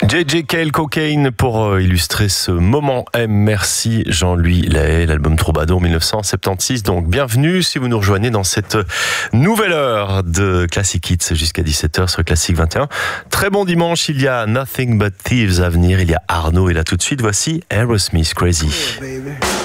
JJ Cale Cocaine pour illustrer ce moment M. Merci Jean-Louis Lahaye, l'album Troubadour 1976. Donc bienvenue si vous nous rejoignez dans cette nouvelle heure de Classic Hits jusqu'à 17h sur Classic 21. Très bon dimanche, il y a Nothing But Thieves à venir, il y a Arnaud et là tout de suite voici Aerosmith Crazy. Yeah, baby.